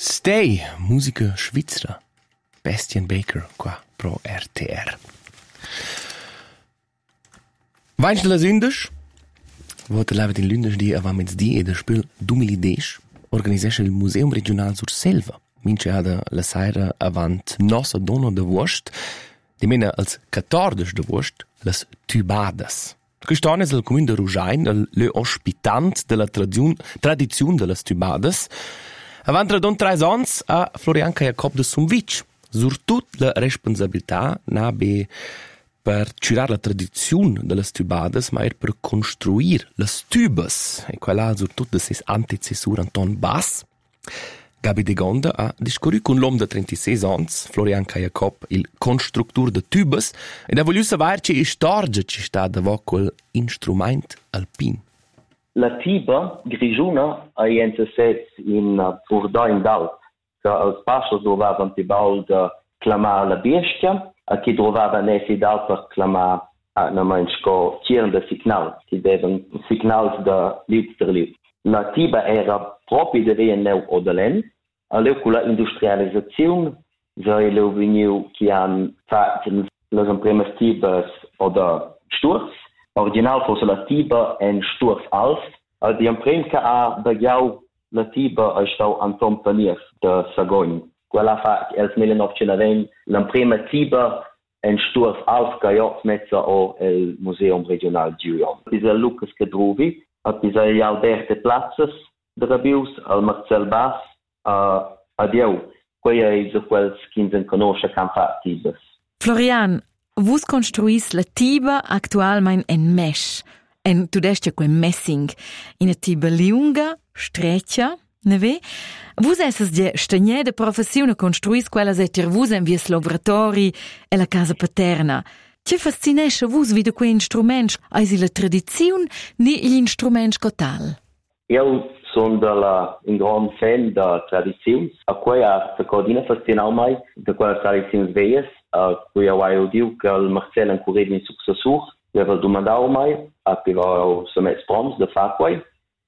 Stay, musica svizzera. Bastian Baker, qua pro RTR. Vains de lasÜndes, vota lavet in Lündes die avam ets die e de spül 2010 organisesce il Museum Regional sur Selva. Mince ha de la saira avant nossa dona de Wurst, di mena als 14 de Wurst, las Tubadas. Quest'anno è il comune de Rugain, le ospitant de la tradizione de las Tubadas. Avant radon 3 ans a Florian Jacob de Sumvich. Surtut la responsabilità na be per cirar la tradizione de las Tubadas, ma per construir las tubas. E quella surtut de ses antecessur Anton Bass. Gabi de Gonda ha discorru con l'uomo de 36 ans, Florian Jacob, il constructur de tubas, ed ha vogliu savoir che storgia ci sta davo quel instrument alpin. La tiba grigiuna a INC7 in Urdain d'Alp, che als passos dovavan tibaul de clamar la bestia, a chi trovavan essi d'Alp per clamar na menschko tieren de signal, che deven signals de liut per liut. La tiba era proprio de vien neu odelen, a leu con la industrializzazione, sei leu veniu che han fatto le prime tibas o de sturz, original fosse la tiba en sturz alf, di imprim che ha bagiau la tiba a stau Anton Panier de Sagogn. Quella fa el 1920 la prima tiba en sturz alf che ha mezza o il Museum Regional Giulion. Pisa Lucas Cadruvi, pisa Alberte Platzes de Rabius, al Marcel Bass, adieu. Quei è quels che non conosce che hanno fatto tibas. Florian, vus construis la tiba actualmein en mesh, en tu desce quel messing, in a tiba lunga, streccia, ne ve? Vus esses de stagne de professione construis quellas etter vus en vies laboratori e la casa paterna. Che fascinesce vus vide quei instruments, eisi la tradizione ni gli instruments cotal? Io sono un gran fan da tradizioni, a cui ha codina fascinau mai de quelle tradizioni veias, a cui ho diu che il Marcel ancora in successur, aveva domandato mai, a pivo se met sproms de fa quai.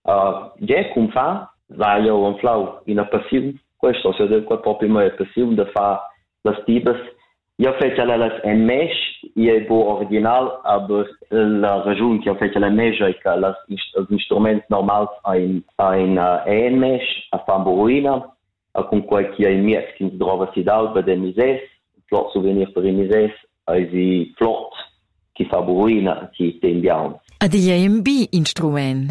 Je cum fa, va io un flau in a passione, questo se de quel proprio mai passione de fa las tibas. Io fece las en mesh, e bo original, aber la ragione che ho fece la mesh è che los instrumenti normali in en mesh, a famburuina, con quel che è miez che si trova si d'alba de mises, flot souvenir per i mises, eisi flot che fa buruina che tembiamo. Ad IMB instrument.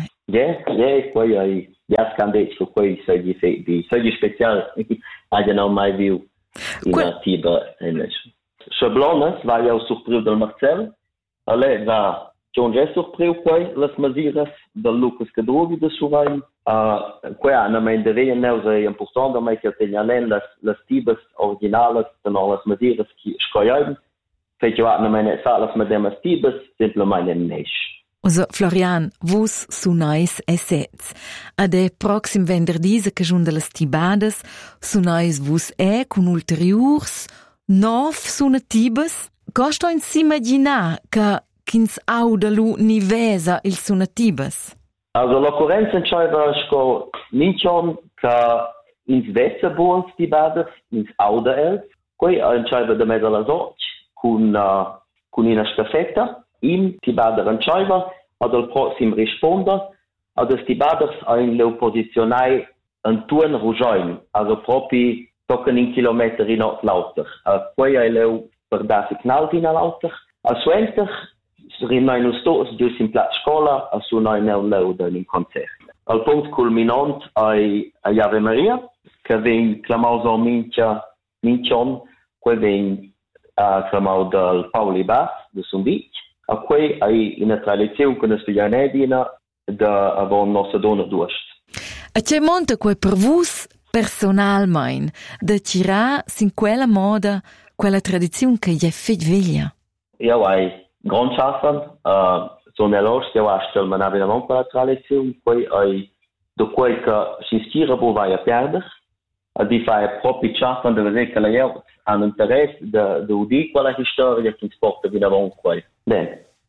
Poi hai scandeti con quei segni speciali, hai non mai visto in attiva. Schablones va io surpreso del Marcel, alle va John Jess surpreso poi las masiras del Lucas Cadruvi de Suvain, quei hanno mai de vien neusa importante mai che tenalen las tibas originales de no las masiras che scoiain. Fece hanno mai ne sa las medemas tibas semplicemente nesh. Also, Florian, vus sunais essets. Ade proxim venderdise che giunde las tibadas, sunais vus con ulteriors 9 sunatibas. Costo in s'immaginar che kins auda lu nivesa il sunatibas? Also, l'occorrenza in cioè sco minchon che ins vezza buons tibadas, ins auda els, quei in cioè de mezza la soc, con una staffetta, in tibada ranciaiva, ad al prossimo risponda, ad al tibada in le posizionai Antuan Rugain, also proprio tocken in chilometri in lauter. Poi è le per da signal in lauter. A suenter, rimane un stos gius in platz scola, a su noi nel leuda in concerto. Al punto culminant ai Ave Maria, che vien clamoso minchon, que vien clamau del Pauli Bass, de Sumbic, a quei hai in tradizione con la studianedina da avon nostra donna d'Ust. A c'è monta quei per vus personalmein, da cirà sin quella moda, quella tradizione che gli è fet veglia? Io hai gran schaffen, sono eloge, io astel man aveva non quella tradizione, poi hai da quei che si stira bo vai a perdere, a di fare proprio schaffen, da vedere che la io hanno interesse di udire quella storia che si porta via da quei. Bene.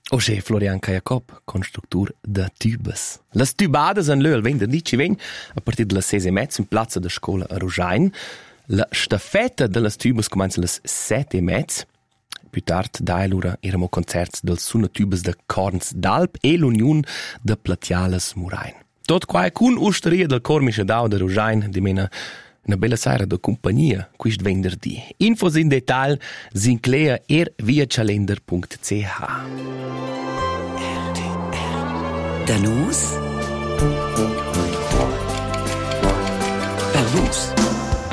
Oce Florian Jacob, constructor de tubes. Las tubades en l'öl venerdì ci vegn a partir de las 6:30 in Plaza de Scola a Rugain. La staffetta de las tubes comincia las 7:30. Più tard da l'ora eramo concerts del Sunnatubes de Corns d'Alp e l'Union de Platiales Murain. Tot qua con usteria del Cormische Dau de Rugain di mena una bella sera de compagnia quist venerdì. Infos in detal Sinclair viacalender.ch. Danus? Danus?